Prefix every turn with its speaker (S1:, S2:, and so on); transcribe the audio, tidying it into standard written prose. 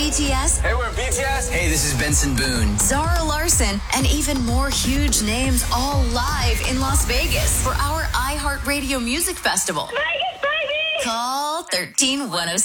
S1: BTS.
S2: Hey, we're BTS.
S3: Hey, this is Benson Boone.
S1: Zara Larson, and even more huge names all live in Las Vegas for our iHeartRadio Music Festival.
S4: Vegas, baby!
S1: Call 13106.